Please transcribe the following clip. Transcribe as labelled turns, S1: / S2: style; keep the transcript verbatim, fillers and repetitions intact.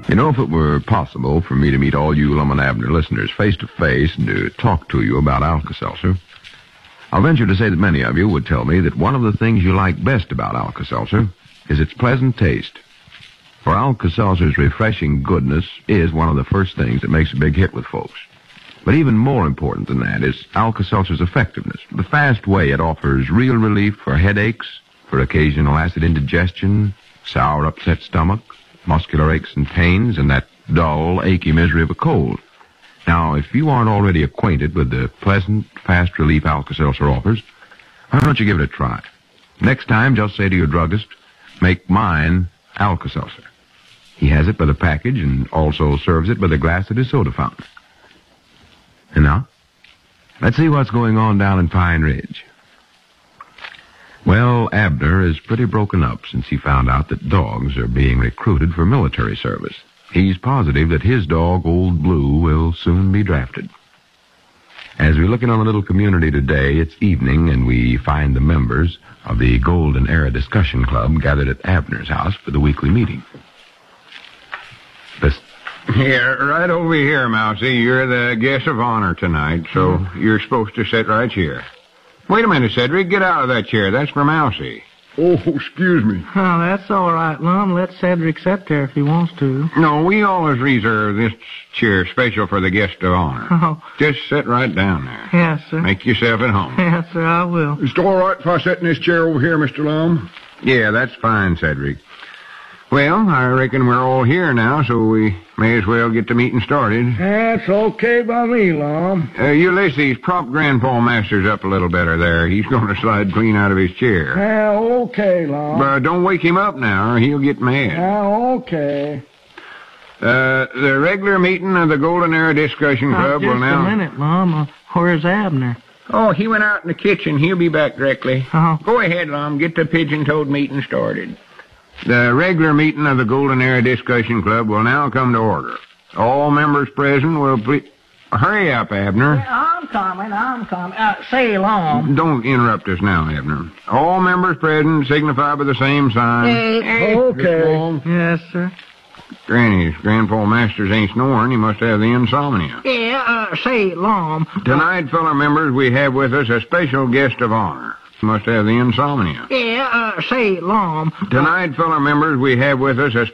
S1: You know, if it were possible for me to meet all you Lum and Abner listeners face to face and to talk to you about Alka-Seltzer, I'll venture to say that many of you would tell me that one of the things you like best about Alka-Seltzer is its pleasant taste. For Alka-Seltzer's refreshing goodness is one of the first things that makes a big hit with folks. But even more important than that is Alka-Seltzer's effectiveness, the fast way it offers real relief for headaches, for occasional acid indigestion, sour upset stomach, muscular aches and pains, and that dull, achy misery of a cold. Now, if you aren't already acquainted with the pleasant, fast relief Alka-Seltzer offers, why don't you give it a try? Next time, just say to your druggist, make mine Alka-Seltzer. He has it by the package and also serves it by the glass at his soda fountain. And now, let's see what's going on down in Pine Ridge. Well, Abner is pretty broken up since he found out that dogs are being recruited for military service. He's positive that his dog, Old Blue, will soon be drafted. As we look in on the little community today, it's evening, and we find the members of the Golden Era Discussion Club gathered at Abner's house for the weekly meeting. Listen.
S2: Yeah, right over here, Mousy. You're the guest of honor tonight, so mm. you're supposed to sit right here. Wait a minute, Cedric. Get out of that chair. That's for Mousy.
S3: Oh, excuse me.
S4: Oh, that's all right, Lum. Let Cedric sit there if he wants to.
S2: No, we always reserve this chair special for the guest of honor.
S4: Oh.
S2: Just sit right down there.
S4: Yes, sir.
S2: Make yourself at home.
S4: Yes, sir, I will.
S3: Is it all right if I sit in this chair over here, Mister Lum?
S2: Yeah, that's fine, Cedric. Well, I reckon we're all here now, so we may as well get the meeting started.
S4: That's okay by me, Lum.
S2: Uh, Ulysses, prop Grandpa Masters up a little better there. He's going to slide clean out of his chair.
S4: Yeah, okay, Lum.
S2: But don't wake him up now, or he'll get mad.
S4: Yeah, okay.
S2: Uh, the regular meeting of the Golden Era Discussion Club
S4: uh,
S2: will now...
S4: Just a minute, Lum. Uh, where's Abner?
S2: Oh, he went out in the kitchen. He'll be back directly.
S4: Oh.
S2: Go ahead, Lum. Get the pigeon-toed meeting started. The regular meeting of the Golden Era Discussion Club will now come to order. All members present will please... Hurry up, Abner.
S4: Yeah, I'm coming, I'm coming. Uh, say, Lum.
S2: Don't interrupt us now, Abner. All members present signify by the same sign.
S4: Hey, okay. Yes, sir.
S2: Granny's Grandpa Masters ain't snoring. He must have the insomnia.
S4: Yeah, uh, say, Lum.
S2: Tonight, fellow members, we have with us a special guest of honor. Must have the insomnia.
S4: Yeah, uh, say, Lum.
S2: Tonight, fellow members, we have with us a